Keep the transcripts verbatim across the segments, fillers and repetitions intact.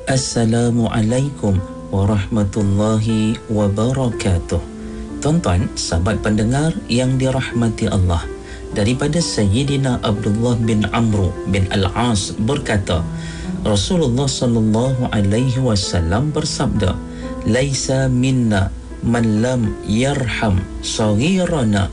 Assalamualaikum warahmatullahi wabarakatuh. Tuan-tuan, sahabat pendengar yang dirahmati Allah, daripada Sayyidina Abdullah bin Amr bin Al-As berkata, Rasulullah sallallahu alaihi wasallam bersabda, "Laisa minna man lam yarham saghirana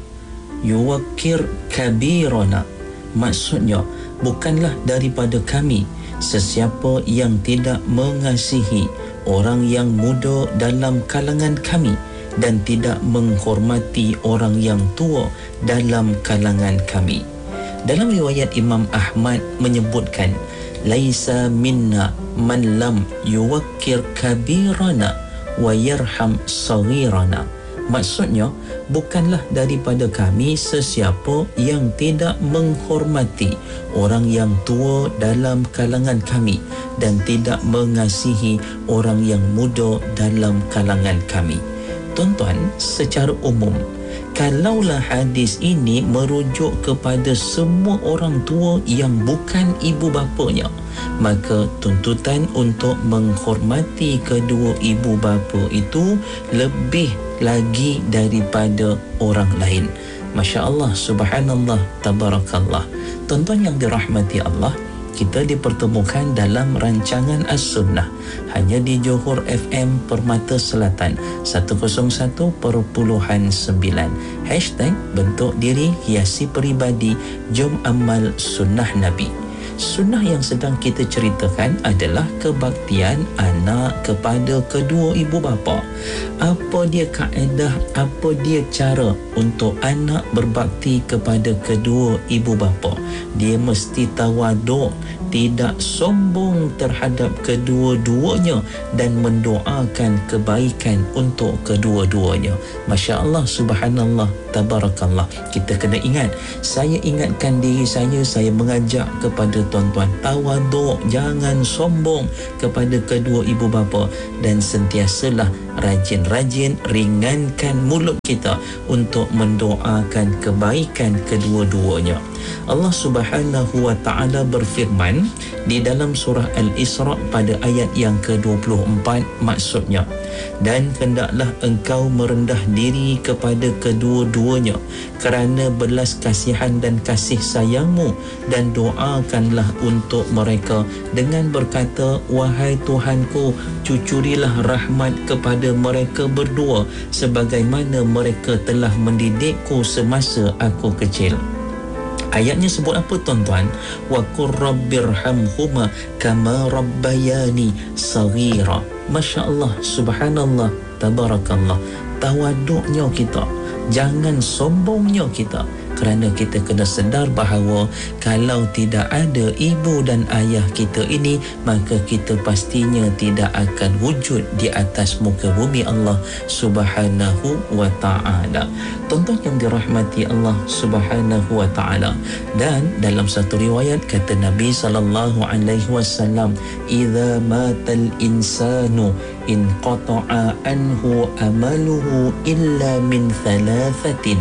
yuwakkir kabirana." Maksudnya, bukanlah daripada kami sesiapa yang tidak mengasihi orang yang muda dalam kalangan kami dan tidak menghormati orang yang tua dalam kalangan kami. Dalam riwayat Imam Ahmad menyebutkan, laisa minna man lam yuwakkir kabirana wa yarham saghirana. Maksudnya, bukanlah daripada kami sesiapa yang tidak menghormati orang yang tua dalam kalangan kami dan tidak mengasihi orang yang muda dalam kalangan kami. Tuan-tuan, secara umum, kalaulah hadis ini merujuk kepada semua orang tua yang bukan ibu bapanya, maka tuntutan untuk menghormati kedua ibu bapa itu lebih lagi daripada orang lain. Masya Allah, subhanallah, tabarakallah. Tuan-tuan yang dirahmati Allah, kita dipertemukan dalam rancangan As-Sunnah hanya di Johor F M Permata Selatan seratus satu perpuluhan sembilan. Hashtag bentuk diri hiasi peribadi, jom amal sunnah Nabi. Sunnah yang sedang kita ceritakan adalah kebaktian anak kepada kedua ibu bapa. Apa dia kaedah, apa dia cara untuk anak berbakti kepada kedua ibu bapa? Dia mesti tawaduk, tidak sombong terhadap kedua-duanya dan mendoakan kebaikan untuk kedua-duanya. Masya Allah, subhanallah, tabarakallah. Kita kena ingat, saya ingatkan diri saya, saya mengajak kepada tuan-tuan, tawaduk, jangan sombong kepada kedua ibu bapa, dan sentiasalah rajin-rajin ringankan mulut kita untuk mendoakan kebaikan kedua-duanya. Allah Subhanahu wa taala berfirman di dalam surah Al-Isra pada ayat yang ke dua puluh empat, maksudnya, dan hendaklah engkau merendah diri kepada kedua-duanya kerana belas kasihan dan kasih sayangmu, dan doakanlah untuk mereka dengan berkata, wahai Tuhanku, cucurilah rahmat kepada mereka berdua sebagaimana mereka telah mendidikku semasa aku kecil. Ayatnya sebut apa, tuan-tuan? Wa qur rabbirhamhuma kama rabbayani saghira. Masya Allah, subhanallah, tabarakallah. Tawaduknya kita, jangan sombongnya kita, kerana kita kena sedar bahawa kalau tidak ada ibu dan ayah kita ini, maka kita pastinya tidak akan wujud di atas muka bumi Allah Subhanahu wa ta'ala. Tuan-tuan yang dirahmati Allah Subhanahu wa ta'ala, dan dalam satu riwayat kata Nabi sallallahu alaihi wasallam, idza matal insanu in qata'a anhu amaluhu illa min thalathatin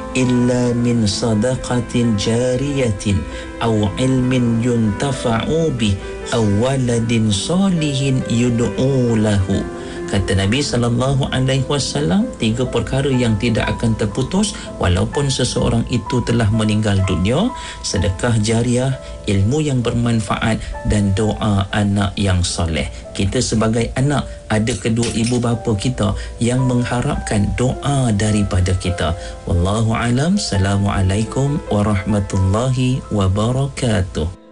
illa min sadaqatin jariyatin aw ilmin yuntafa'u bih aw waladin salihin yud'u lahu. Kata Nabi sallallahu alaihi wasallam, tiga perkara yang tidak akan terputus walaupun seseorang itu telah meninggal dunia: sedekah jariah, ilmu yang bermanfaat, dan doa anak yang soleh. Kita sebagai anak ada kedua ibu bapa kita yang mengharapkan doa daripada kita. Wallahu alam. Assalamualaikum warahmatullahi wabarakatuh.